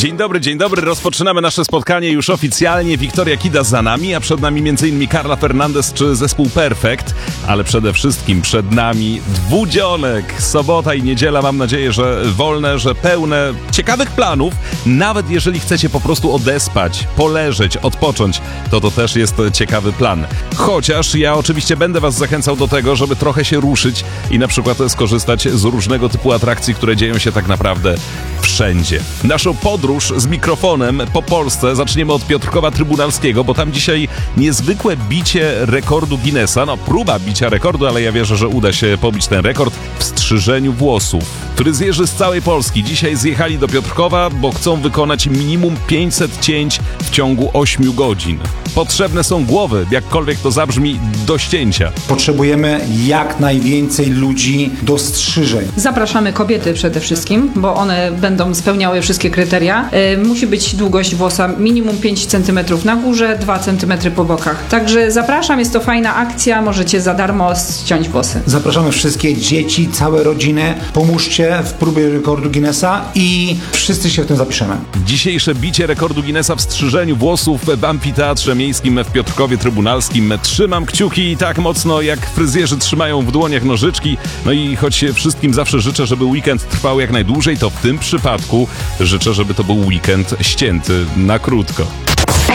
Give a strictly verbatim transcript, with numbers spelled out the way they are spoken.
Dzień dobry, dzień dobry. Rozpoczynamy nasze spotkanie już oficjalnie. Wiktoria Kida za nami, a przed nami między innymi Carla Fernandez czy zespół Perfekt. Ale przede wszystkim przed nami dwudzionek. Sobota i niedziela, mam nadzieję, że wolne, że pełne ciekawych planów. Nawet jeżeli chcecie po prostu odespać, poleżeć, odpocząć, to to też jest ciekawy plan. Chociaż ja oczywiście będę was zachęcał do tego, żeby trochę się ruszyć i na przykład skorzystać z różnego typu atrakcji, które dzieją się tak naprawdę wszędzie. Naszą podróż z mikrofonem po Polsce zaczniemy od Piotrkowa Trybunalskiego, bo tam dzisiaj niezwykłe bicie rekordu Guinnessa. No, próba bicia rekordu, ale ja wierzę, że uda się pobić ten rekord w strzyżeniu włosów. Fryzjerzy z całej Polski dzisiaj zjechali do Piotrkowa, bo chcą wykonać minimum pięćset cięć w ciągu ośmiu godzin. Potrzebne są głowy, jakkolwiek to zabrzmi, do ścięcia. Potrzebujemy jak najwięcej ludzi do strzyżeń. Zapraszamy kobiety przede wszystkim, bo one będą spełniały wszystkie kryteria. Yy, musi być długość włosa minimum pięć centymetrów na górze, dwa centymetry po bokach. Także zapraszam, jest to fajna akcja, możecie za darmo ściąć włosy. Zapraszamy wszystkie dzieci, całe rodziny. Pomóżcie w próbie rekordu Guinnessa i wszyscy się w tym zapiszemy. Dzisiejsze bicie rekordu Guinnessa w strzyżeniu włosów w amfiteatrze miejskim w Piotrkowie Trybunalskim. Trzymam kciuki tak mocno, jak fryzjerzy trzymają w dłoniach nożyczki. No i choć wszystkim zawsze życzę, żeby weekend trwał jak najdłużej, to w tym przypadku życzę, żeby to był weekend ścięty na krótko.